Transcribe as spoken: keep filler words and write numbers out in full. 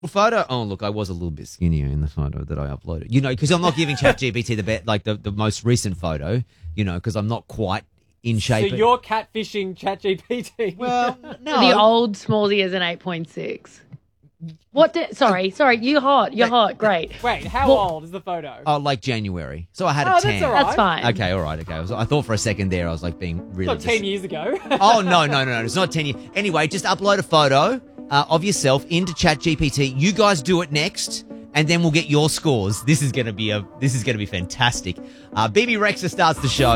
Well, photo. Oh, look, I was a little bit skinnier in the photo that I uploaded. You know, because I'm not giving ChatGPT the be- like the, the most recent photo. You know, because I'm not quite in shape. So you're catfishing ChatGPT. Well, no. The old Smallsy is an eight point six. What? Di- sorry, sorry. You're hot. You're hot. Great. Wait, how Well- old is the photo? Oh, like January. So I had Oh, a that's tan. all right. That's fine. Okay, all right, okay. I, was, I thought for a second there I was like being really. Not ten dis- years ago. Oh no, no, no, no! It's not ten years. Anyway, just upload a photo uh, of yourself into ChatGPT. You guys do it next, and then we'll get your scores. This is gonna be a. This is gonna be fantastic. Uh, B B Rexa starts the show.